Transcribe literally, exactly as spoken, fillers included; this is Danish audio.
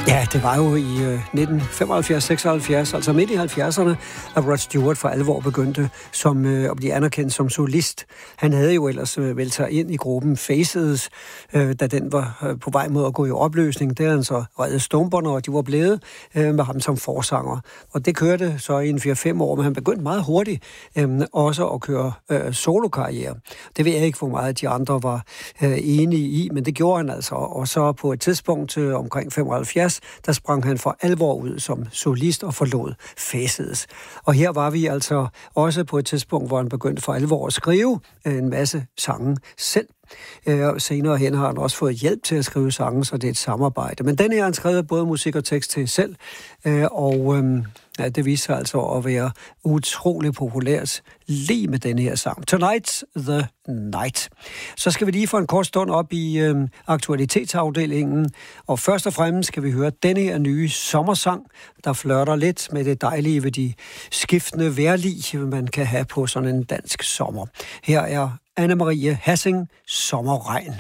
Ja, det var jo i øh, nitten femoghalvfjerds seksoghalvfjerds, altså midt i halvfjerdserne, at Rod Stewart for alvor begyndte som, øh, at blive anerkendt som solist. Han havde jo ellers øh, meldt sig ind i gruppen Faces, øh, da den var øh, på vej mod at gå i opløsning. Der han så reddet stumperne, og de var blevet øh, med ham som forsanger. Og det kørte så i en fire fem år, men han begyndte meget hurtigt øh, også at køre øh, solokarriere. Det ved jeg ikke, hvor meget de andre var øh, enige i, men det gjorde han altså. Og så på et tidspunkt øh, omkring femoghalvfjerds, der sprang han for alvor ud som solist og forlod Faces. Og her var vi altså også på et tidspunkt, hvor han begyndte for alvor at skrive en masse sange selv. Øh, senere hen har han også fået hjælp til at skrive sange, så det er et samarbejde. Men den her har han skrevet både musik og tekst til selv, øh, og øh, ja, det viser sig altså at være utrolig populært lige med den her sang. Tonight's the Night. Så skal vi lige få en kort stund op i øh, aktualitetsafdelingen, og først og fremmest skal vi høre denne her nye sommersang, der flirter lidt med det dejlige ved de skiftende vejrlig, man kan have på sådan en dansk sommer. Her er Anne-Marie Hassing, Sommerregn.